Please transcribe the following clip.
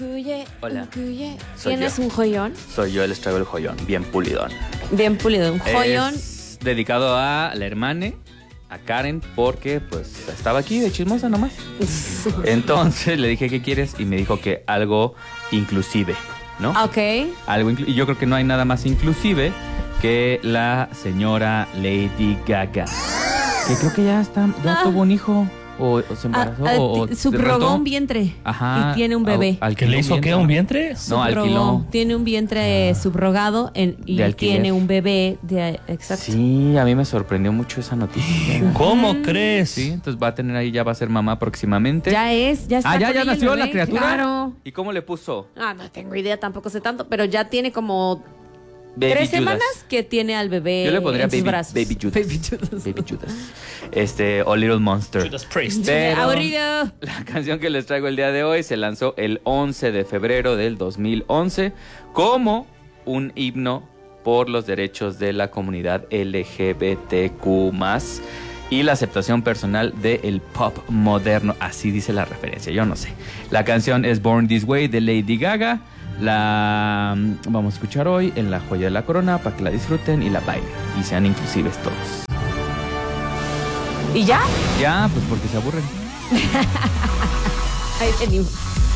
Hola. ¿Tienes un joyón? Soy yo, les traigo el joyón, bien pulidón. Bien pulido, un joyón. Es dedicado a la hermana, a Karen, porque pues estaba aquí de chismosa nomás. Entonces le dije, ¿qué quieres? Y me dijo que algo inclusive, ¿no? Ok. Y yo creo que no hay nada más inclusive que la señora Lady Gaga. Que creo que ya tuvo un hijo. O se embarazó. O subrogó un vientre. Ajá. Y tiene un bebé. ¿Que le hizo qué? ¿Un vientre? No, alquiló. Tiene un vientre subrogado y tiene un bebé. Exacto. Sí, a mí me sorprendió mucho esa noticia. ¿Cómo crees? Sí, entonces va a tener ahí, ya va a ser mamá próximamente. Ya está. Ya nació la criatura. Claro. ¿Y cómo le puso? No tengo idea, tampoco sé tanto, pero ya tiene como Baby 3 Judas. semanas que tiene al bebé. Yo le pondría en sus brazos. Baby Judas. Baby Judas. O Little Monster. Judas Priest. Pero Aburrido. la canción que les traigo el día de hoy se lanzó el 11 de febrero del 2011 como un himno por los derechos de la comunidad LGBTQ+, y la aceptación personal del pop moderno. Así dice la referencia, yo no sé. La canción es Born This Way de Lady Gaga. La vamos a escuchar hoy en La Joya de la Corona para que la disfruten y la bailen y sean inclusives todos. ¿Y ya? Ya, pues porque se aburren. Ahí venimos.